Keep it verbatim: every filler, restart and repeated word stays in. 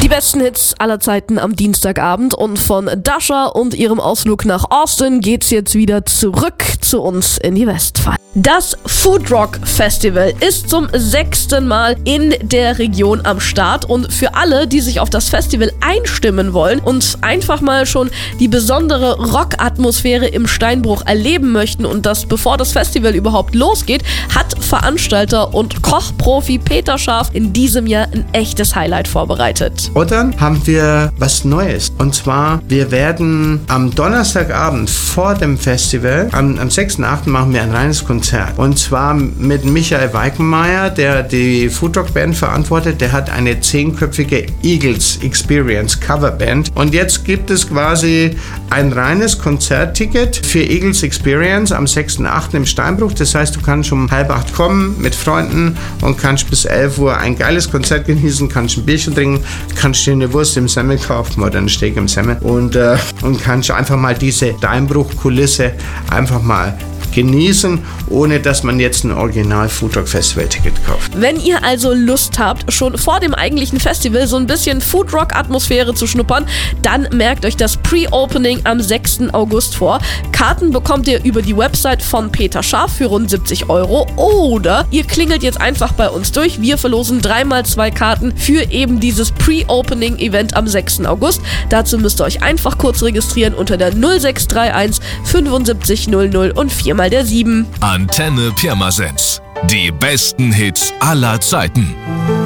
Die besten Hits aller Zeiten am Dienstagabend und von Dasha und ihrem Ausflug nach Austin geht's jetzt wieder zurück zu uns in die Westphal. Das Food Rock Festival ist zum sechsten Mal in der Region am Start und für alle, die sich auf das Festival einstimmen wollen und einfach mal schon die besondere Rock-Atmosphäre im Steinbruch erleben möchten und das bevor das Festival überhaupt losgeht, hat Veranstalter und Kochprofi Peter Scharf in diesem Jahr ein echtes Highlight vorbereitet. Und dann haben wir was Neues. Und zwar, wir werden am Donnerstagabend vor dem Festival, am, am sechsten achten machen wir ein reines Konzert. Und zwar mit Michael Weikenmeier, der die Foodrock Band verantwortet. Der hat eine zehnköpfige Eagles Experience Coverband. Und jetzt gibt es quasi ein reines Konzertticket für Eagles Experience am sechsten achten im Steinbruch. Das heißt, du kannst um halb acht kommen mit Freunden und kannst bis elf Uhr ein geiles Konzert genießen, kannst ein Bierchen trinken, kannst dir eine Wurst im Semmel kaufen oder einen Steak im Semmel und, äh, und kannst einfach mal diese Steinbruch-Kulisse einfach mal genießen, ohne dass man jetzt ein Original Foodrock Festival Ticket kauft. Wenn ihr also Lust habt, schon vor dem eigentlichen Festival so ein bisschen Foodrock Atmosphäre zu schnuppern, dann merkt euch das Pre-Opening am sechsten August vor. Karten bekommt ihr über die Website von Peter Scharf für rund siebzig Euro oder ihr klingelt jetzt einfach bei uns durch. Wir verlosen dreimal zwei Karten für eben dieses Pre-Opening Event am sechsten August. Dazu müsst ihr euch einfach kurz registrieren unter der null sechs drei eins fünfundsiebzig null null und viermal der sieben. Antenne Pirmasens. Die besten Hits aller Zeiten.